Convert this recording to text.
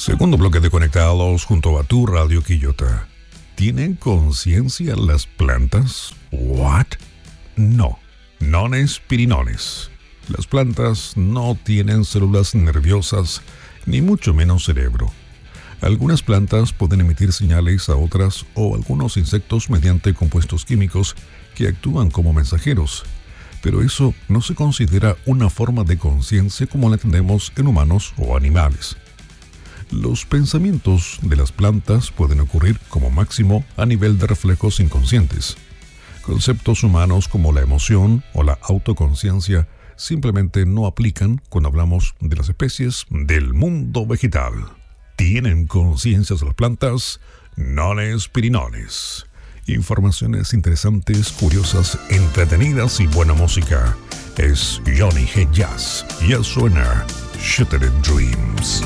Segundo bloque de Conectados junto a tu Radio Quillota. ¿Tienen conciencia las plantas? ¿What? No, nones pirinones. Las plantas no tienen células nerviosas, ni mucho menos cerebro. Algunas plantas pueden emitir señales a otras o algunos insectos mediante compuestos químicos que actúan como mensajeros, pero eso no se considera una forma de conciencia como la entendemos en humanos o animales. Los pensamientos de las plantas pueden ocurrir como máximo a nivel de reflejos inconscientes. Conceptos humanos como la emoción o la autoconciencia simplemente no aplican cuando hablamos de las especies del mundo vegetal. ¿Tienen conciencias las plantas? Nones pirinones. Informaciones interesantes, curiosas, entretenidas y buena música. Es Johnny G. Jazz y él suena Shattered Dreams.